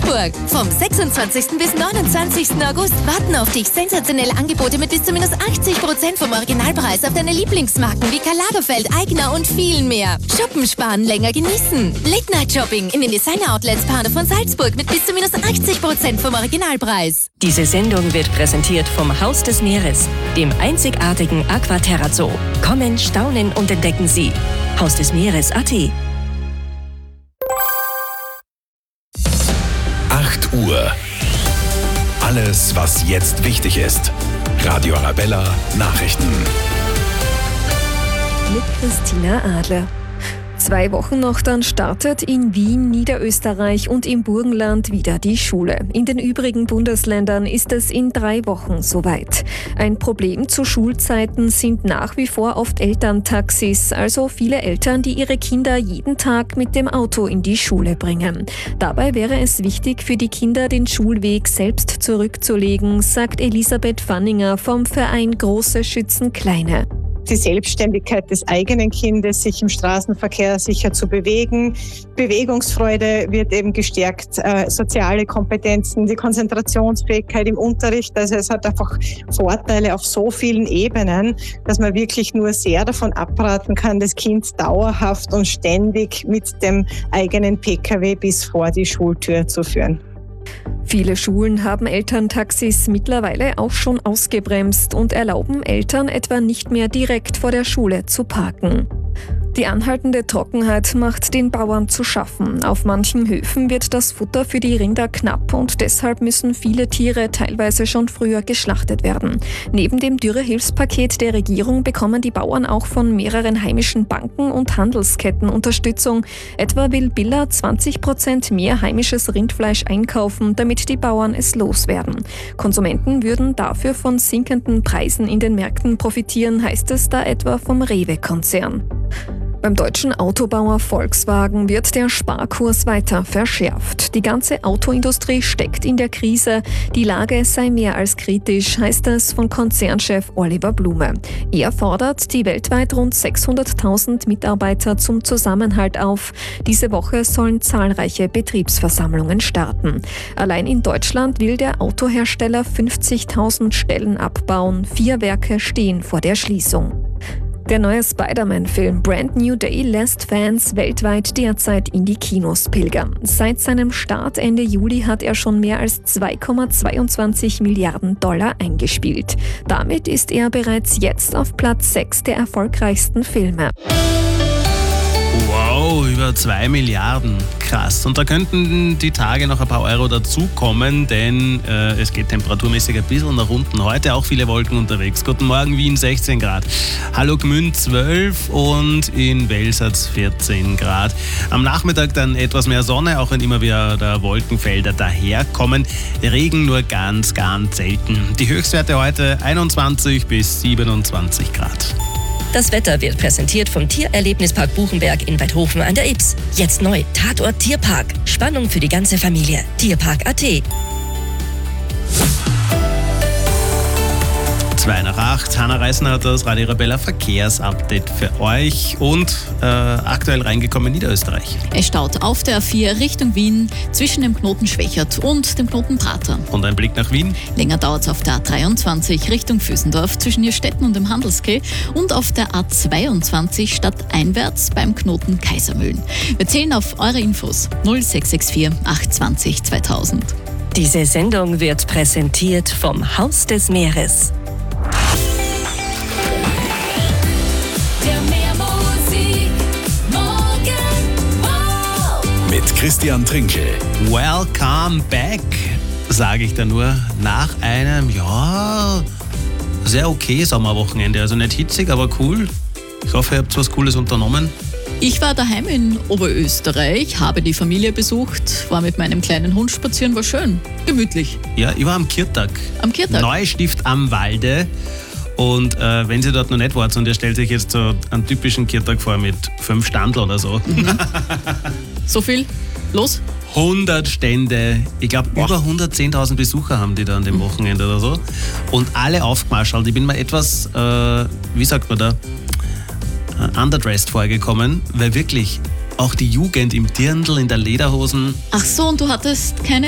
Salzburg. Vom 26. bis 29. August warten auf dich sensationelle Angebote mit bis zu minus 80% vom Originalpreis auf deine Lieblingsmarken wie Karl Lagerfeld, Aigner und viel mehr. Shoppen, sparen, länger genießen. Late Night Shopping in den Designer-Outlets Partner von Salzburg mit bis zu minus 80% vom Originalpreis. Diese Sendung wird präsentiert vom Haus des Meeres, dem einzigartigen Aquaterra Zoo. Kommen, staunen und entdecken Sie. Haus des Meeres.at. 8 Uhr. Alles, was jetzt wichtig ist. Radio Arabella Nachrichten. Mit Christina Adler. 2 Wochen noch, dann startet in Wien, Niederösterreich und im Burgenland wieder die Schule. In den übrigen Bundesländern ist es in 3 Wochen soweit. Ein Problem zu Schulzeiten sind nach wie vor oft Elterntaxis, also viele Eltern, die ihre Kinder jeden Tag mit dem Auto in die Schule bringen. Dabei wäre es wichtig für die Kinder, den Schulweg selbst zurückzulegen, sagt Elisabeth Fanninger vom Verein Große Schützen Kleine. Die Selbstständigkeit des eigenen Kindes, sich im Straßenverkehr sicher zu bewegen. Bewegungsfreude wird eben gestärkt, soziale Kompetenzen, die Konzentrationsfähigkeit im Unterricht. Also es hat einfach Vorteile auf so vielen Ebenen, dass man wirklich nur sehr davon abraten kann, das Kind dauerhaft und ständig mit dem eigenen Pkw bis vor die Schultür zu führen. Viele Schulen haben Elterntaxis mittlerweile auch schon ausgebremst und erlauben Eltern etwa nicht mehr direkt vor der Schule zu parken. Die anhaltende Trockenheit macht den Bauern zu schaffen. Auf manchen Höfen wird das Futter für die Rinder knapp und deshalb müssen viele Tiere teilweise schon früher geschlachtet werden. Neben dem Dürrehilfspaket der Regierung bekommen die Bauern auch von mehreren heimischen Banken und Handelsketten Unterstützung. Etwa will Billa 20% mehr heimisches Rindfleisch einkaufen, damit die Bauern es loswerden. Konsumenten würden dafür von sinkenden Preisen in den Märkten profitieren, heißt es da etwa vom Rewe-Konzern. Beim deutschen Autobauer Volkswagen wird der Sparkurs weiter verschärft. Die ganze Autoindustrie steckt in der Krise. Die Lage sei mehr als kritisch, heißt es von Konzernchef Oliver Blume. Er fordert die weltweit rund 600.000 Mitarbeiter zum Zusammenhalt auf. Diese Woche sollen zahlreiche Betriebsversammlungen starten. Allein in Deutschland will der Autohersteller 50.000 Stellen abbauen. 4 Werke stehen vor der Schließung. Der neue Spider-Man-Film Brand New Day lässt Fans weltweit derzeit in die Kinos pilgern. Seit seinem Start Ende Juli hat er schon mehr als 2,22 Milliarden Dollar eingespielt. Damit ist er bereits jetzt auf Platz 6 der erfolgreichsten Filme. Wow, über 2 Milliarden. Krass. Und da könnten die Tage noch ein paar Euro dazukommen, denn es geht temperaturmäßig ein bisschen nach unten. Heute auch viele Wolken unterwegs. Guten Morgen, Wien 16 Grad. Hallo Gmünd 12 und in Welsatz 14 Grad. Am Nachmittag dann etwas mehr Sonne, auch wenn immer wieder Wolkenfelder daherkommen. Regen nur ganz, ganz selten. Die Höchstwerte heute 21 bis 27 Grad. Das Wetter wird präsentiert vom Tiererlebnispark Buchenberg in Weidhofen an der Ybbs. Jetzt neu, Tatort Tierpark. Spannung für die ganze Familie. Tierpark.at. 7:02. Hanna Reisner hat das Radio Arabella Verkehrsupdate für euch und aktuell reingekommen in Niederösterreich. Es staut auf der A4 Richtung Wien zwischen dem Knoten Schwächert und dem Knoten Prater. Und ein Blick nach Wien. Länger dauert es auf der A23 Richtung Füßendorf zwischen Irstetten und dem Handelskeh und auf der A22 stadteinwärts beim Knoten Kaisermühlen. Wir zählen auf eure Infos 0664 820 2000. Diese Sendung wird präsentiert vom Haus des Meeres. Mit Christian Trinkel. Welcome back, sage ich da nur, nach einem, sehr okay Sommerwochenende. Also nicht hitzig, aber cool. Ich hoffe, ihr habt was Cooles unternommen. Ich war daheim in Oberösterreich, habe die Familie besucht, war mit meinem kleinen Hund spazieren, war schön, gemütlich. Ja, ich war am Kirtag. Am Kirtag? Neustift am Walde. Und wenn Sie dort noch nicht wart und ihr stellt sich jetzt so einen typischen Kirtag vor mit 5 Standl oder so. So viel? Los? 100 Stände, ich glaube über 110.000 Besucher haben die da an dem Wochenende oder so. Und alle aufgemarschelt. Ich bin mal etwas, wie sagt man da, underdressed vorgekommen, weil wirklich auch die Jugend im Dirndl, in der Lederhosen. Ach so, und du hattest keine